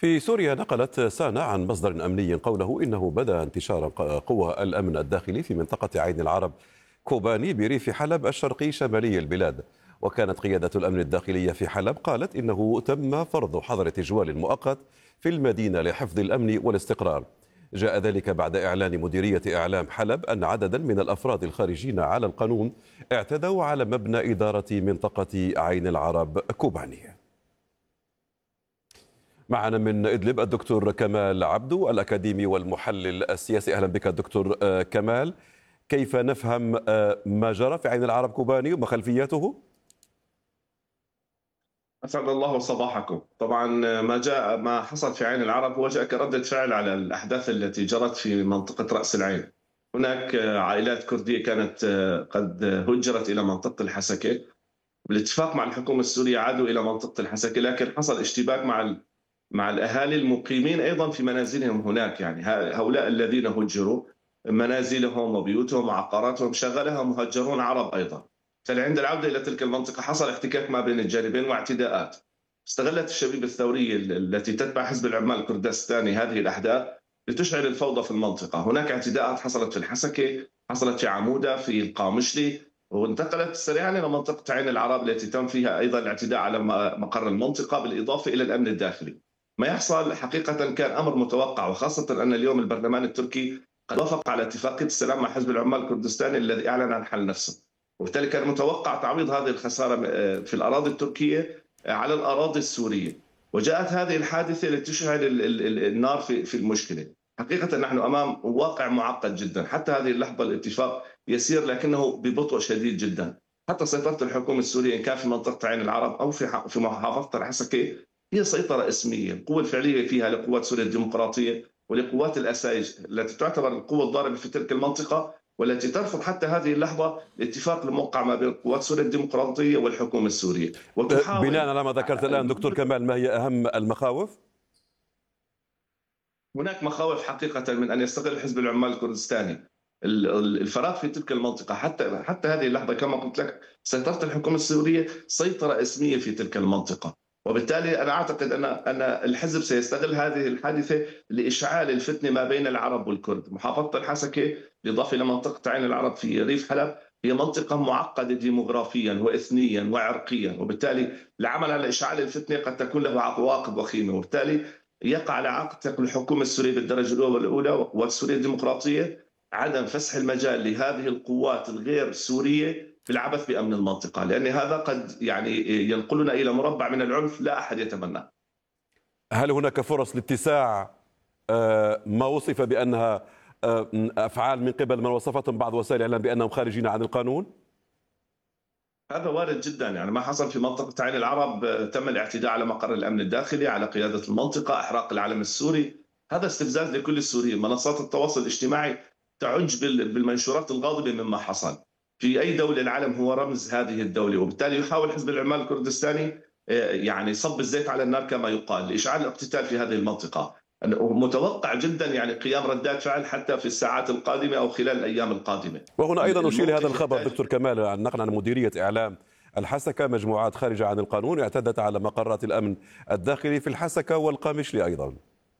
في سوريا نقلت سانا عن مصدر أمني قوله إنه بدأ انتشار قوى الأمن الداخلي في منطقة عين العرب كوباني بريف حلب الشرقي شمالي البلاد. وكانت قيادة الأمن الداخلية في حلب قالت إنه تم فرض حظر تجوال مؤقت في المدينة لحفظ الأمن والاستقرار. جاء ذلك بعد إعلان مديرية إعلام حلب أن عددا من الأفراد الخارجين على القانون اعتدوا على مبنى إدارة منطقة عين العرب كوباني. معنا من إدلب الدكتور كمال عبدو الأكاديمي والمحلل السياسي. أهلا بك دكتور كمال. كيف نفهم ما جرى في عين العرب كوباني وما خلفياته؟ أسعد الله صباحكم. طبعا ما حصل في عين العرب هو جاء كردة فعل على الأحداث التي جرت في منطقة رأس العين. هناك عائلات كردية كانت قد هجرت إلى منطقة الحسكة، بالاتفاق مع الحكومة السورية عادوا إلى منطقة الحسكة، لكن حصل اشتباك مع الأهالي المقيمين أيضا في منازلهم هناك. يعني هؤلاء الذين هجروا منازلهم وبيوتهم وعقاراتهم شغلها مهجرون عرب أيضا. عند العودة إلى تلك المنطقة حصل احتكاك ما بين الجانبين واعتداءات. استغلت الشبيبة الثورية التي تتبع حزب العمال الكردستاني هذه الأحداث لتشعل الفوضى في المنطقة. هناك اعتداءات حصلت في الحسكة، حصلت في عمودة، في القامشلي، وانتقلت سريعا إلى منطقة عين العرب التي تم فيها أيضا الاعتداء على مقر المنطقة بالإضافة إلى الأمن الداخلي. ما يحصل حقيقة كان أمر متوقع، وخاصة أن اليوم البرلمان التركي قد وافق على اتفاقية السلام مع حزب العمال الكردستاني الذي أعلن عن حل نفسه، وبالتالي كان متوقع تعويض هذه الخسارة في الأراضي التركية على الأراضي السورية. وجاءت هذه الحادثة لتشعل النار في المشكلة. حقيقة نحن أمام واقع معقد جدا. حتى هذه اللحظة الاتفاق يسير لكنه ببطء شديد جدا. حتى سيطرة الحكومة السورية إن كان في منطقة عين العرب أو في محافظة الحسكة هي سيطرة اسمية. القوة الفعلية فيها لقوات سوريا الديمقراطية ولقوات الأسايج التي تعتبر القوة الضاربة في تلك المنطقة، والتي ترفض حتى هذه اللحظة الاتفاق الموقع ما بين قوات سوريا الديمقراطية والحكومة السورية. بناء على ما ذكرت الآن دكتور كمال، ما هي أهم المخاوف؟ هناك مخاوف حقيقة من أن يستغل حزب العمال الكردستاني الفراغ في تلك المنطقة. حتى هذه اللحظة كما قلت لك سيطرة الحكومة السورية سيطرة اسمية في تلك المنطقة، وبالتالي أنا أعتقد أن الحزب سيستغل هذه الحادثة لإشعال الفتنة ما بين العرب والكرد. محافظة الحسكة بالإضافة إلى منطقة عين العرب في ريف حلب هي منطقة معقدة ديموغرافيا وإثنيا وعرقيا، وبالتالي العمل على إشعال الفتنة قد تكون له عواقب وخيمة، وبالتالي يقع على عاتق الحكومة السورية بالدرجة الأولى والسورية الديمقراطية عدم فسح المجال لهذه القوات الغير سورية في العبث بأمن المنطقة، لأن هذا قد ينقلنا إلى مربع من العنف لا أحد يتمناه. هل هناك فرص لاتساع ما وصف بأنها أفعال من قبل من وصفتهم بعض وسائل الإعلام بأنهم خارجين عن القانون؟ هذا وارد جدا. يعني ما حصل في منطقة عين العرب تم الاعتداء على مقر الأمن الداخلي، على قيادة المنطقة، إحراق العلم السوري. هذا استفزاز لكل السوريين. منصات التواصل الاجتماعي تعج بالمنشورات الغاضبة مما حصل. في أي دولة العالم هو رمز هذه الدولة، وبالتالي يحاول حزب العمال الكردستاني يعني صب الزيت على النار كما يقال لإشعال الاقتتال في هذه المنطقة. متوقع جدا يعني قيام ردات فعل حتى في الساعات القادمة أو خلال الأيام القادمة. وهنا أيضا أشير هذا الخبر دكتور كمال نقلا عن مديرية إعلام الحسكة، مجموعات خارجة عن القانون اعتدت على مقرات الأمن الداخلي في الحسكة والقامشلي أيضا.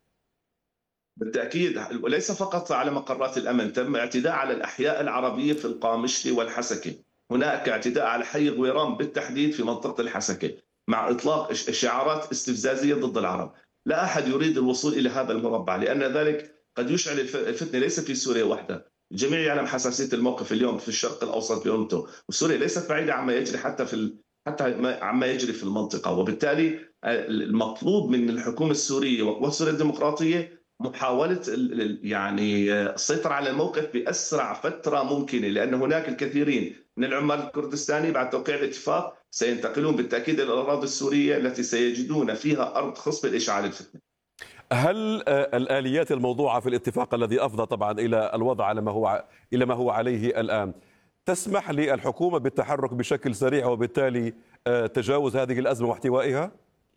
بالتأكيد، وليس فقط على مقرات الأمن، تم اعتداء على الأحياء العربية في القامشلي والحسكة. هناك اعتداء على حي غويران بالتحديد في منطقة الحسكة مع إطلاق شعارات استفزازية ضد العرب. لا أحد يريد الوصول إلى هذا المربع، لأن ذلك قد يشعل الفتنة ليس في سوريا وحدها. الجميع يعلم حساسية الموقف اليوم في الشرق الأوسط بأمته، وسوريا ليست بعيدة عما يجري حتى عما يجري في المنطقة. وبالتالي المطلوب من الحكومة السورية وسوريا الديمقراطية محاولة يعني السيطرة على الموقف بأسرع فترة ممكنة، لأن هناك الكثيرين من العمال الكردستاني بعد توقيع الاتفاق سينتقلون بالتأكيد إلى الأراضي السورية التي سيجدون فيها أرض خصبة لإشعال الفتنة. هل الآليات الموضوعة في الاتفاق الذي أفضى طبعا إلى الوضع إلى ما هو عليه الآن تسمح للحكومة بالتحرك بشكل سريع وبالتالي تجاوز هذه الأزمة واحتوائها؟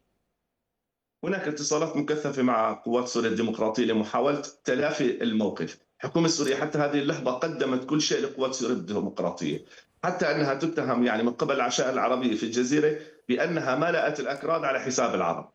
هناك اتصالات مكثفة مع قوات سوريا الديمقراطية لمحاولة تلافي الموقف. الحكومة السورية حتى هذه اللحظة قدمت كل شيء لقوات سوريا الديمقراطية، حتى أنها تتهم يعني من قبل العشائر العربية في الجزيرة بأنها ملأت الأكراد على حساب العرب.